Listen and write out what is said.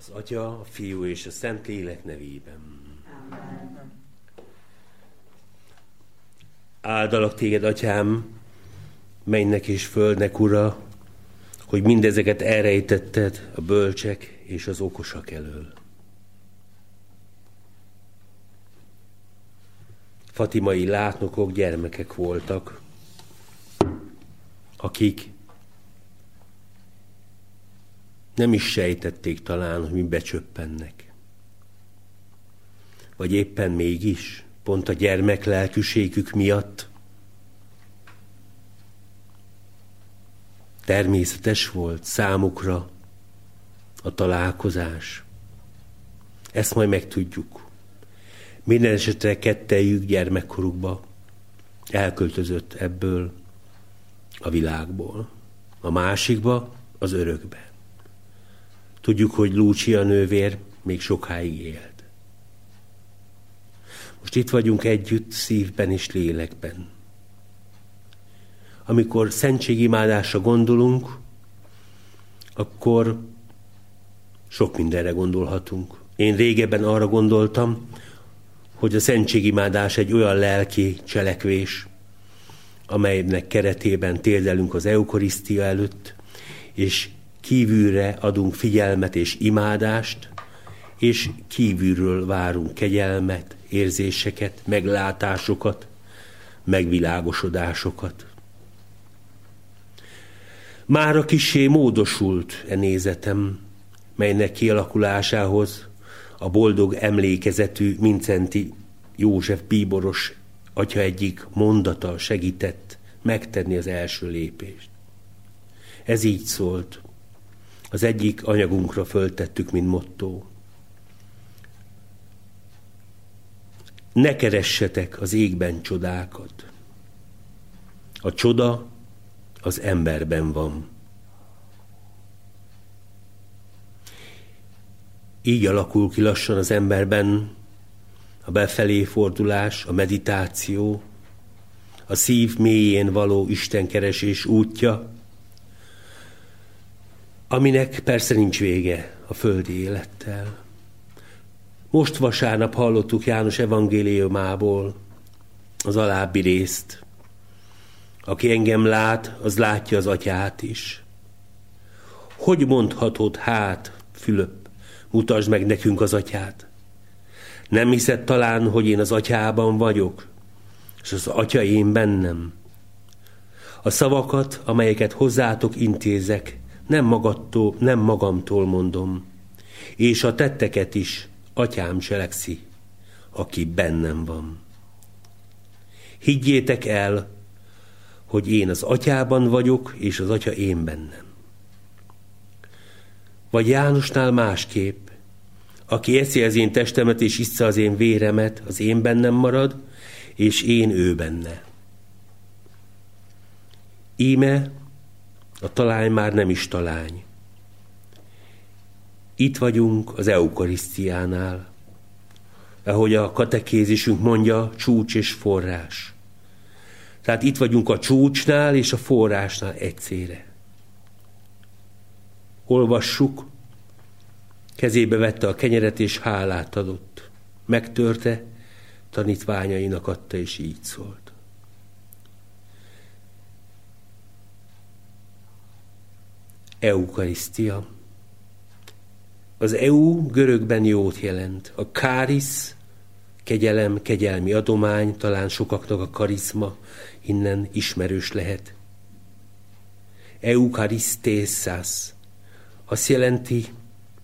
Az Atya, a Fiú és a Szentlélek nevében. Amen. Áldalak téged, Atyám, mennynek és földnek Ura, hogy mindezeket elrejtetted a bölcsek és az okosak elől. Fatimai látnokok gyermekek voltak, akik nem is sejtették talán, hogy mi becsöppennek. Vagy éppen mégis, pont a gyermek lelkűségük miatt természetes volt számukra a találkozás. Ezt majd megtudjuk. Minden esetre kettejük gyermekkorukba elköltözött ebből a világból. A másikba, az örökbe. Tudjuk, hogy Lúcia nővér még sokáig élt. Most itt vagyunk együtt szívben és lélekben. Amikor szentségimádásra gondolunk, akkor sok mindenre gondolhatunk. Én régebben arra gondoltam, hogy a szentségimádás egy olyan lelki cselekvés, amelynek keretében térdelünk az eukarisztia előtt, és kívülre adunk figyelmet és imádást, és kívülről várunk kegyelmet, érzéseket, meglátásokat, megvilágosodásokat. Mára kissé módosult nézetem, melynek kialakulásához a boldog emlékezetű Mindszenty József bíboros atya egyik mondata segített megtenni az első lépést. Ez így szólt. Az egyik anyagunkra föltettük, mint motto. Ne keressetek az égben csodákat. A csoda az emberben van. Így alakul ki lassan az emberben a befelé fordulás, a meditáció, a szív mélyén való istenkeresés útja, aminek persze nincs vége a földi élettel. Most vasárnap hallottuk János evangéliumából az alábbi részt. Aki engem lát, az látja az Atyát is. Hogy mondhatod hát, Fülöp, mutasd meg nekünk az Atyát? Nem hiszed talán, hogy én az Atyában vagyok, és az Atya én bennem? A szavakat, amelyeket hozzátok intézek, nem magamtól mondom, és a tetteket is Atyám cselekszi, aki bennem van. Higgyétek el, hogy én az Atyában vagyok, és az Atya én bennem. Vagy Jánosnál másképp, aki eszi az én testemet, és issza az én véremet, az én bennem marad, és én ő benne. Íme a talány már nem is talány. Itt vagyunk az eukarisztiánál, ahogy a katekézisünk mondja, csúcs és forrás. Tehát itt vagyunk a csúcsnál és a forrásnál egyszerre. Olvassuk, kezébe vette a kenyeret és hálát adott. Megtörte, tanítványainak adta, és így szólt. Eukarisztia. Az EU görögben jót jelent. A kárisz, kegyelem, kegyelmi adomány, talán sokaknak a karizma innen ismerős lehet. Eukarisztészás azt jelenti,